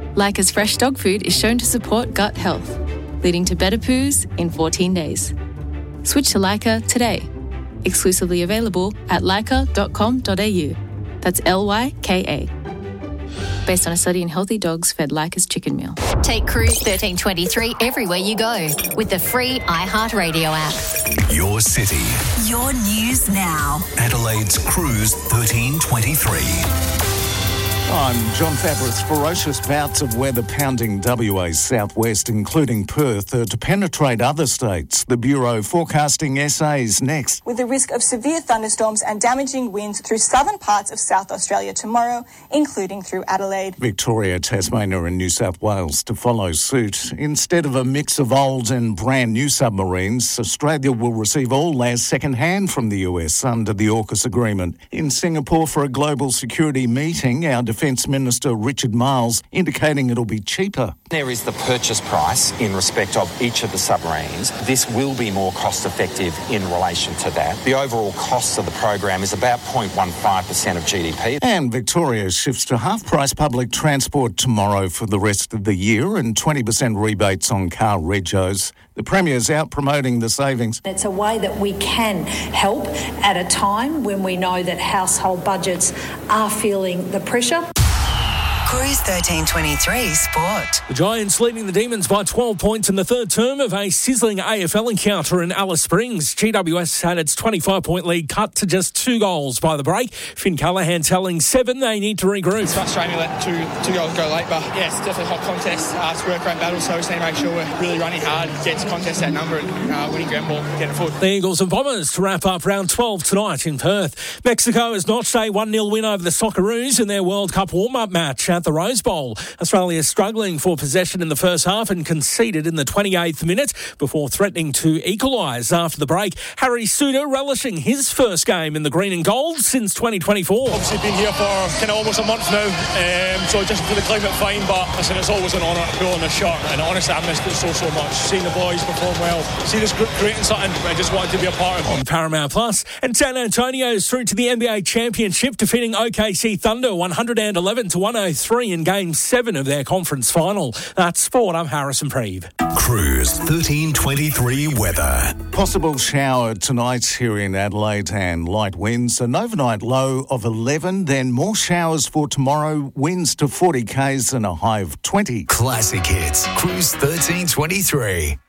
Leica's fresh dog food is shown to support gut health, leading to better poos in 14 days. Switch to Leica today. Exclusively available at leica.com.au. That's Lyka. Based on a study in healthy dogs fed Leica's chicken meal. Take Cruise 1323 everywhere you go with the free iHeartRadio app. Your city. Your news now. Adelaide's Cruise 1323. I'm John Fabris. Ferocious bouts of weather pounding WA's southwest, including Perth, to penetrate other states. The Bureau forecasting essays next. With the risk of severe thunderstorms and damaging winds through southern parts of South Australia tomorrow, including through Adelaide. Victoria, Tasmania and New South Wales to follow suit. Instead of a mix of old and brand new submarines, Australia will receive all theirs second-hand from the US under the AUKUS agreement. In Singapore for a global security meeting, our Defence Minister Richard Marles indicating it'll be cheaper. There is the purchase price in respect of each of the submarines. This will be more cost effective in relation to that. The overall cost of the program is about 0.15% of GDP. And Victoria shifts to half-price public transport tomorrow for the rest of the year and 20% rebates on car regos. The Premier's out promoting the savings. It's a way that we can help at a time when we know that household budgets are feeling the pressure. Cruise 1323 Sport. The Giants leading the Demons by 12 points in the third term of a sizzling AFL encounter in Alice Springs. GWS had its 25-point lead cut to just 2 goals by the break. Finn Callaghan telling Seven they need to regroup. It's frustrating to let two goals go late, but yeah, it's definitely a hot contest. It's a work rate battle, so we just need to make sure we're really running hard, get to contest that number and winning ground ball, get it forward. The Eagles and Bombers to wrap up round 12 tonight in Perth. Mexico has notched a 1-0 win over the Socceroos in their World Cup warm-up match at the Rose Bowl. Australia struggling for possession in the first half and conceded in the 28th minute before threatening to equalise after the break. Harry Suter relishing his first game in the green and gold since 2024. Obviously been here for kind of almost a month now, so just for the climate fine, but listen, it's always an honour to pull on the shirt, and honestly I missed it so much. Seeing the boys perform well, see this group creating something I just wanted to be a part of. On Paramount Plus, and San Antonio's through to the NBA Championship, defeating OKC Thunder 111-103 in Game 7 of their conference final. That's sport. I'm Harrison Preeve. Cruise 1323 weather. Possible shower tonight here in Adelaide and light winds. An overnight low of 11, then more showers for tomorrow. Winds to 40 k's and a high of 20. Classic hits. Cruise 1323.